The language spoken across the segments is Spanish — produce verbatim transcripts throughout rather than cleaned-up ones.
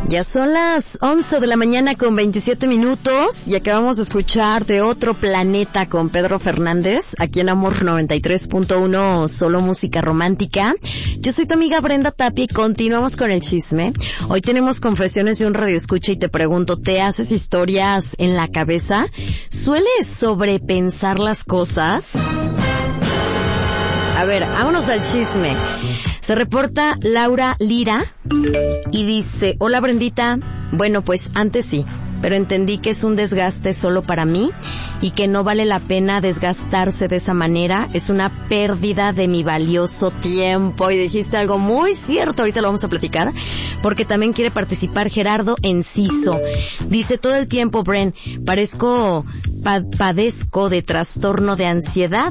Ya son las once de la mañana con veintisiete minutos y acabamos de escuchar De Otro Planeta con Pedro Fernández, aquí en Amor noventa y tres punto uno, solo música romántica. Yo soy tu amiga Brenda Tapia y continuamos con el chisme. Hoy tenemos confesiones de un radioescucha y te pregunto, ¿te haces historias en la cabeza? ¿Sueles sobrepensar las cosas? A ver, vámonos al chisme. Se reporta Laura Lira y dice, hola Brendita, bueno pues antes sí, pero entendí que es un desgaste solo para mí y que no vale la pena desgastarse de esa manera, es una pérdida de mi valioso tiempo. Y dijiste algo muy cierto, ahorita lo vamos a platicar, porque también quiere participar Gerardo Enciso. Dice, todo el tiempo, Bren, parezco, pa- padezco de trastorno de ansiedad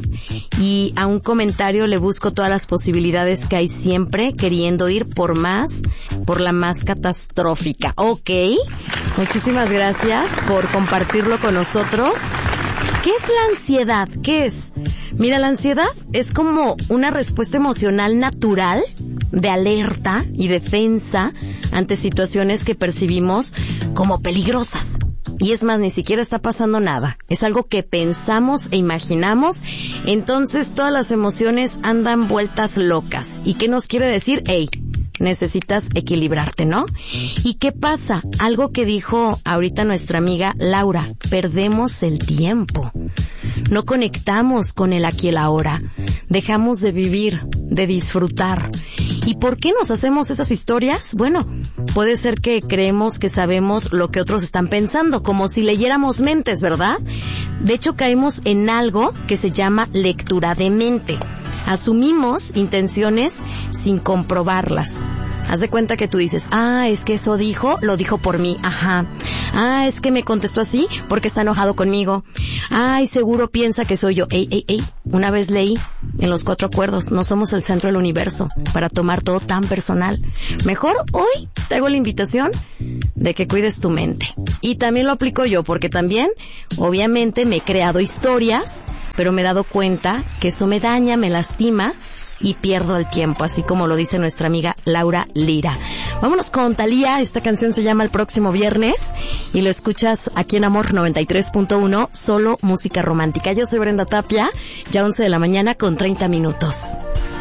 y a un comentario le busco todas las posibilidades que hay siempre, queriendo ir por más, por la más catastrófica. Ok, muchísimas gracias por compartirlo con nosotros. ¿Qué es la ansiedad? ¿Qué es? Mira, la ansiedad es como una respuesta emocional natural de alerta y defensa ante situaciones que percibimos como peligrosas. Y es más, ni siquiera está pasando nada. Es algo que pensamos e imaginamos. Entonces todas las emociones andan vueltas locas. ¿Y qué nos quiere decir? Ey, necesitas equilibrarte, ¿no? ¿Y qué pasa? Algo que dijo ahorita nuestra amiga Laura, perdemos el tiempo. No conectamos con el aquí y el ahora. Dejamos de vivir, de disfrutar. ¿Y por qué nos hacemos esas historias? Bueno, puede ser que creemos que sabemos lo que otros están pensando, como si leyéramos mentes, ¿verdad? De hecho, caemos en algo que se llama lectura de mente. Asumimos intenciones sin comprobarlas. Haz de cuenta que tú dices, ah, es que eso dijo, lo dijo por mí, ajá. Ah, es que me contestó así porque está enojado conmigo. Ay, seguro piensa que soy yo. Ey, ey, ey, una vez leí en los cuatro acuerdos, no somos el centro del universo para tomar todo tan personal. Mejor hoy te hago la invitación de que cuides tu mente. Y también lo aplico yo porque también, obviamente, me he creado historias, pero me he dado cuenta que eso me daña, me lastima y pierdo el tiempo, así como lo dice nuestra amiga Laura Lira. Vámonos con Thalía, esta canción se llama El Próximo Viernes y lo escuchas aquí en Amor noventa y tres punto uno, solo música romántica. Yo soy Brenda Tapia, ya once de la mañana con treinta minutos.